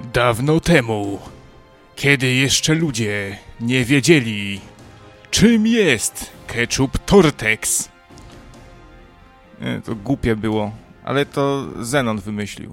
Dawno temu, kiedy jeszcze ludzie nie wiedzieli, czym jest ketchup Tortex. To głupie było, ale to Zenon wymyślił.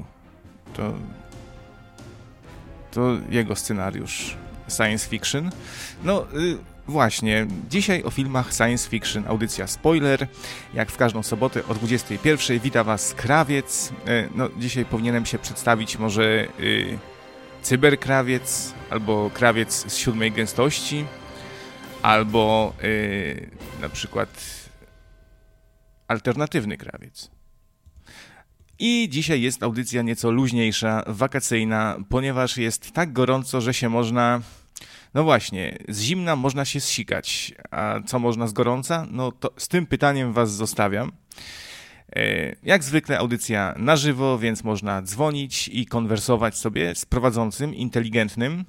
To jego scenariusz science fiction. Właśnie, dzisiaj o filmach science fiction, audycja Spoiler, jak w każdą sobotę o 21:00 wita Was Krawiec. Dzisiaj powinienem się przedstawić może Cyberkrawiec, albo Krawiec z 7 gęstości, albo na przykład alternatywny Krawiec. I dzisiaj jest audycja nieco luźniejsza, wakacyjna, ponieważ jest tak gorąco, że się można... No właśnie, z zimna można się zsikać, a co można z gorąca? No to z tym pytaniem Was zostawiam. Jak zwykle audycja na żywo, więc można dzwonić i konwersować sobie z prowadzącym, inteligentnym.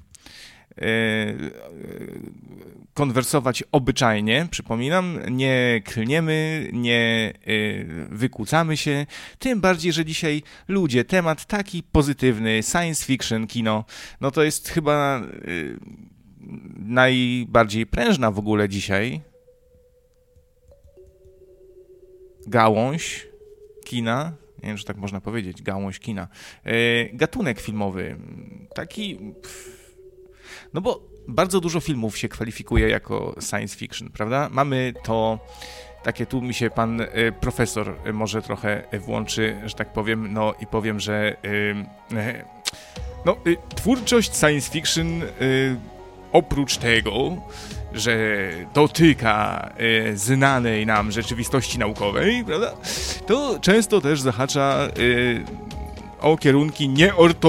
Konwersować obyczajnie, przypominam, nie klniemy, nie wykłócamy się, tym bardziej, że dzisiaj ludzie, temat taki pozytywny, science fiction, kino, no to jest chyba najbardziej prężna w ogóle dzisiaj gałąź kina, nie wiem, czy tak można powiedzieć, gałąź kina, gatunek filmowy, taki... No bo bardzo dużo filmów się kwalifikuje jako science fiction, prawda? Mamy to, takie tu mi się pan profesor może trochę włączy, że tak powiem, no i powiem, że twórczość science fiction oprócz tego, że dotyka znanej nam rzeczywistości naukowej, prawda? To często też zahacza o kierunki nieortodoksyjne.